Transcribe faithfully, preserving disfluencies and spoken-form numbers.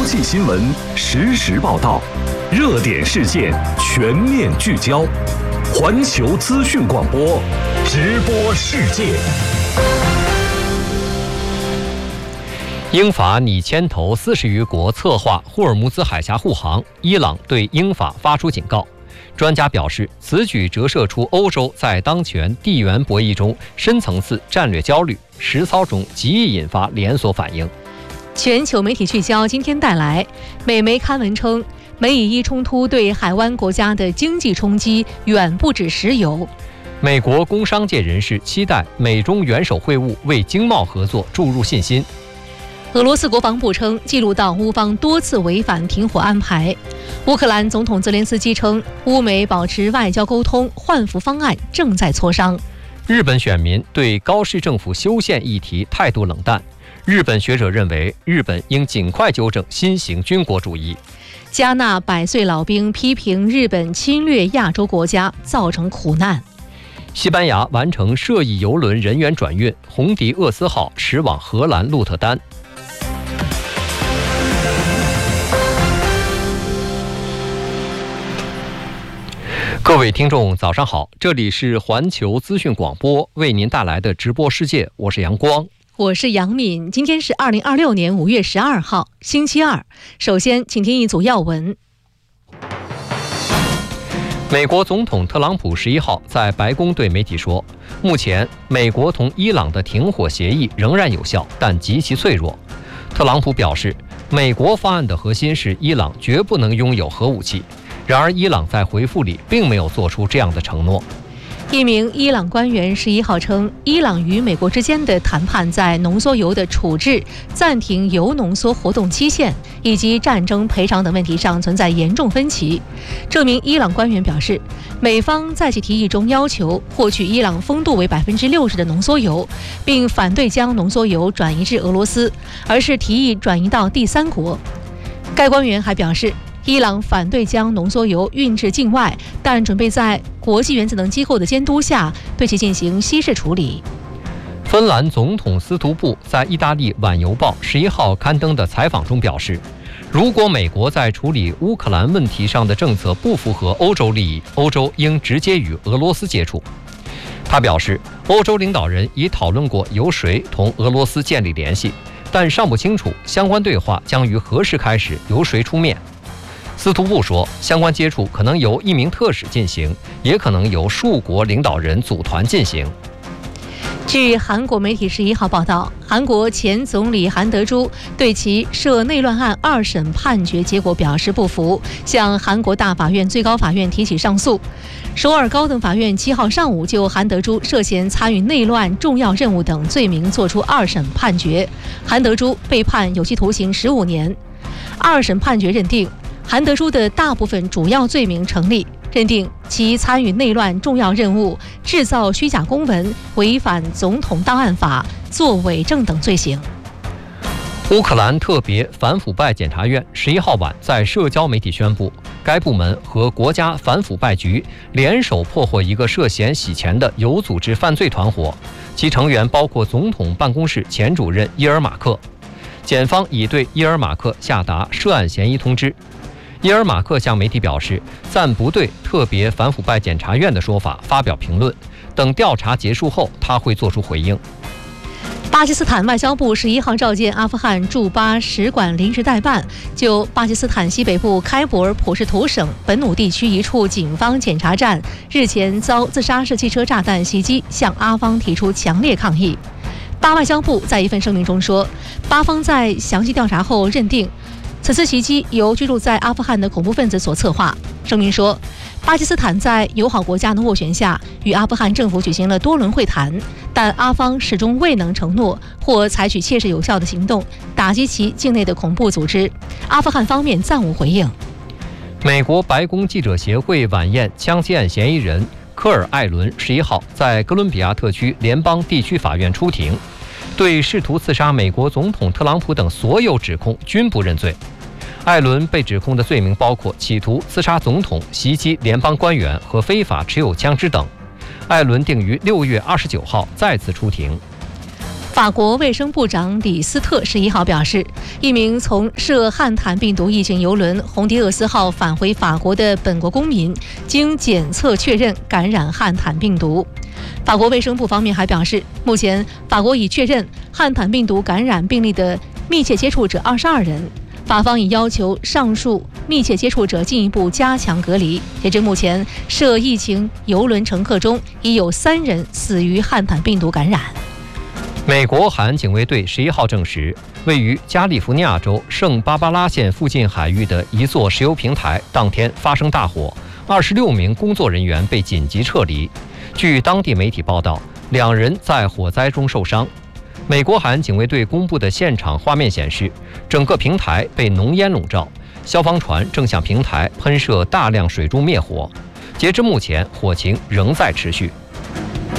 际新闻实时报道，热点事件全面聚焦。环球资讯广播，直播世界。 英法拟牵头四十余国策划霍尔木兹海峡护航，伊朗对英法发出警告。专家表示，此举折射出欧洲在当前地缘博弈中深层次战略焦虑，实操中极易引发连锁反应。 全球媒体聚焦今天带来，美媒刊文称，美以伊冲突对海湾国家的经济冲击远不止石油。 美国工商界人士期待美中元首会晤为经贸合作注入信心。 俄罗斯国防部称，记录到乌方多次违反停火安排。乌克兰总统泽连斯基称，乌美保持外交沟通，换俘方案正在磋商。 日本选民对高市政府修宪议题态度冷淡。日本学者认为，日本应尽快纠正新型军国主义。 加纳百岁老兵批评日本侵略亚洲国家，造成苦难。 西班牙完成涉疫邮轮人员转运，红迪厄斯号驶往荷兰鹿特丹。各位听众早上好，这里是环球资讯广播为您带来的直播世界，我是阳光， 我是杨敏。今天是二零二六年五月十二号星期二。首先请听一组要闻。 美国总统特朗普十一号在白宫对媒体说，目前美国同伊朗的停火协议仍然有效，但极其脆弱。特朗普表示，美国方案的核心是伊朗绝不能拥有核武器，然而伊朗在回复里并没有做出这样的承诺。 一名伊朗官员十一号称，伊朗与美国之间的谈判在浓缩铀的处置、暂停铀浓缩活动期限以及战争赔偿等问题上存在严重分歧。这名伊朗官员表示，美方在其提议中要求获取伊朗风度为百分之六十的浓缩铀，并反对将浓缩铀转移至俄罗斯，而是提议转移到第三国。该官员还表示，伊朗反对将浓缩铀运至境外，但准备在国际原子能机构的监督下对其进行稀释处理。 芬兰总统斯图布在意大利晚邮报十一号刊登的采访中表示，如果美国在处理乌克兰问题上的政策不符合欧洲利益，欧洲应直接与俄罗斯接触。他表示，欧洲领导人已讨论过由谁同俄罗斯建立联系，但尚不清楚相关对话将于何时开始，由谁出面。斯图布说，相关接触可能由一名特使进行，也可能由数国领导人组团进行。 据韩国媒体十一号报道，韩国前总理韩德洙对其涉内乱案二审判决结果表示不服，向韩国大法院、最高法院提起上诉。首尔高等法院七号上午就韩德洙涉嫌参与内乱重要任务等罪名作出二审判决，韩德洙被判有期徒刑十五年。二审判决认定，韩德洙的大部分主要罪名成立，认定其参与内乱重要任务、制造虚假公文、违反总统档案法、作伪证等罪行。 乌克兰特别反腐败检察院十一号晚在社交媒体宣布，该部门和国家反腐败局联手破获一个涉嫌洗钱的有组织犯罪团伙，其成员包括总统办公室前主任伊尔马克。检方已对伊尔马克下达涉案嫌疑通知。伊尔马克向媒体表示，暂不对特别反腐败检察院的说法发表评论，等调查结束后他会做出回应。 巴基斯坦外交部十一号召见阿富汗驻巴使馆临时代办，就巴基斯坦西北部开伯尔普什图省本努地区一处警方检查站日前遭自杀式汽车炸弹袭击，向阿方提出强烈抗议。巴外交部在一份声明中说，巴方在详细调查后认定，此次袭击由居住在阿富汗的恐怖分子所策划。声明说，巴基斯坦在友好国家的斡旋下，与阿富汗政府举行了多轮会谈，但阿方始终未能承诺或采取切实有效的行动打击其境内的恐怖组织。阿富汗方面暂无回应。 美国白宫记者协会晚宴枪击案嫌疑人科尔·艾伦十一号在哥伦比亚特区联邦地区法院出庭，对试图刺杀美国总统特朗普等所有指控均不认罪。艾伦被指控的罪名包括企图刺杀总统、袭击联邦官员和非法持有枪支等。艾伦定于六月二十九号再次出庭。 法国卫生部长李斯特十一号表示，一名从涉汉坦病毒疫情邮轮红迪厄斯号返回法国的本国公民，经检测确认感染汉坦病毒。法国卫生部方面还表示，目前法国已确认汉坦病毒感染病例的密切接触者二十二人，法方已要求上述密切接触者进一步加强隔离。截至目前，涉疫情邮轮乘客中已有三人死于汉坦病毒感染。 美国海岸警卫队十一号证实，位于加利福尼亚州圣巴巴拉县附近海域的一座石油平台当天发生大火，二十六名工作人员被紧急撤离。据当地媒体报道，两人在火灾中受伤。美国海岸警卫队公布的现场画面显示，整个平台被浓烟笼罩，消防船正向平台喷射大量水柱灭火。截至目前，火情仍在持续。